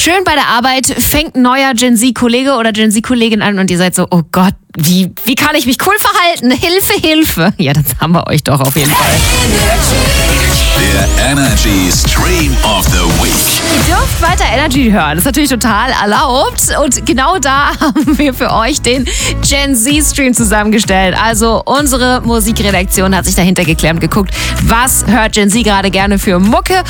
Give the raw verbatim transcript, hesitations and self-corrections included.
Schön bei der Arbeit fängt ein neuer Gen Z-Kollege oder Gen Z-Kollegin an und ihr seid so, oh Gott, wie, wie kann ich mich cool verhalten? Hilfe, Hilfe. Ja, das haben wir euch doch auf jeden Fall. Der Energy Stream of the Week. Ihr dürft weiter Energy hören, das ist natürlich total erlaubt. Und genau da haben wir für euch den Gen Z-Stream zusammengestellt. Also unsere Musikredaktion hat sich dahinter geklemmt, geguckt, was hört Gen Z gerade gerne für Mucke.